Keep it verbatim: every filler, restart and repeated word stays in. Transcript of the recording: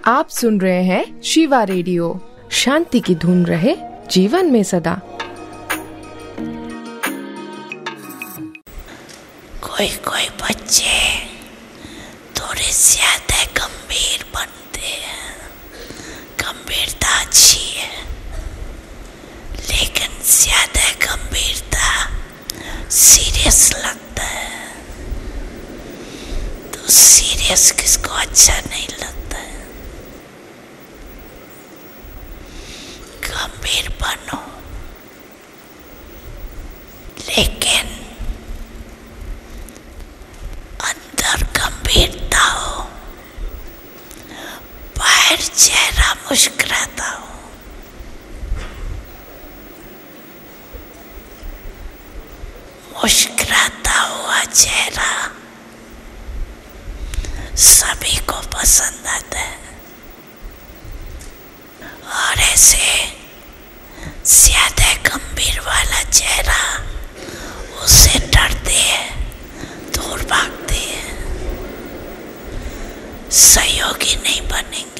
आप सुन रहे हैं शिवा रेडियो। शांति की धुन रहे जीवन में सदा। कोई कोई बच्चे थोड़े ज्यादा गंभीर बनते हैं। गंभीरता अच्छी है, लेकिन ज्यादा गंभीरता सीरियस लगता है। तो सीरियस किसको अच्छा नहीं लगता है। गंभीर बनो, लेकिन अंदर गंभीरता हो, बाहर चेहरा मुस्कुराता हो। मुस्कुराता हुआ चेहरा सभी को पसंद आता है, और ऐसे ज्यादा गंभीर वाला चेहरा उससे डरते हैं, दूर भागते हैं, सहयोगी नहीं बनेंगे।